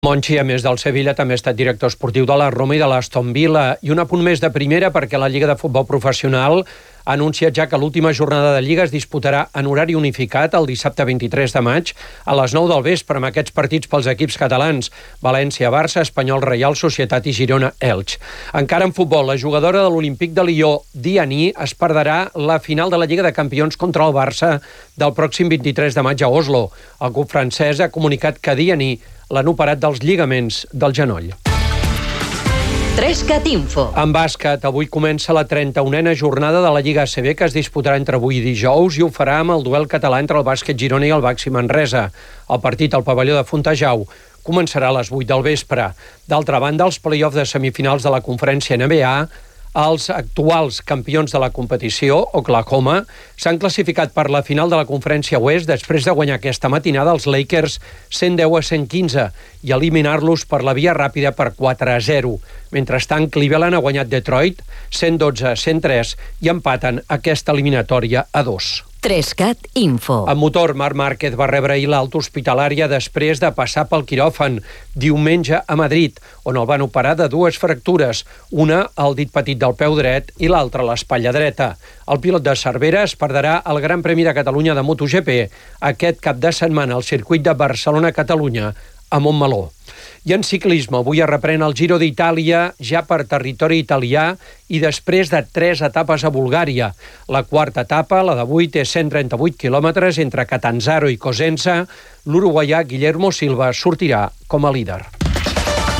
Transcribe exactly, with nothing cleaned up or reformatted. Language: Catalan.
Monchi, a més del Sevilla, també ha estat director esportiu de la Roma i de l'Aston Villa. I un apunt més de primera, perquè la Lliga de Futbol Professional ha anunciat ja que l'última jornada de Lliga es disputarà en horari unificat el dissabte vint-i-tres de maig a les nou del vespre, amb aquests partits pels equips catalans: València-Barça, Espanyol-Reial Societat i Girona-Elx. Encara en futbol, la jugadora de l'Olímpic de Lió, Diani, es perdrà la final de la Lliga de Campions contra el Barça del pròxim vint-i-tres de maig a Oslo. El club francès ha comunicat que Diani l'han operat dels lligaments del genoll. Trescat Info. En bàsquet, avui comença la trenta-unena jornada de la Lliga A C B, que es disputarà entre avui i dijous, i ho farà amb el duel català entre el Bàsquet Girona i el Baxi Manresa. El partit al pavelló de Fontejau començarà a les vuit del vespre. D'altra banda, els play-offs de semifinals de la conferència N B A, els actuals campions de la competició, Oklahoma, s'han classificat per la final de la conferència oest després de guanyar aquesta matinada els Lakers cent deu a cent quinze i eliminar-los per la via ràpida per quatre a zero. Mentrestant, Cleveland ha guanyat Detroit cent dotze a cent tres i empaten aquesta eliminatòria a dos. Trescat Info. En motor, Marc Márquez va rebre ahir l'alta hospitalària després de passar pel quiròfan diumenge a Madrid, on el van operar de dues fractures, una al dit petit del peu dret i l'altra a l'espatlla dreta. El pilot de Cervera es perdrà el Gran Premi de Catalunya de MotoGP aquest cap de setmana al circuit de Barcelona-Catalunya a Montmeló. I en ciclisme, avui es reprèn el Giro d'Itàlia ja per territori italià i després de tres etapes a Bulgària. La quarta etapa, la d'avui, té cent trenta-vuit quilòmetres entre Catanzaro i Cosenza. L'uruguaià Guillermo Silva sortirà com a líder.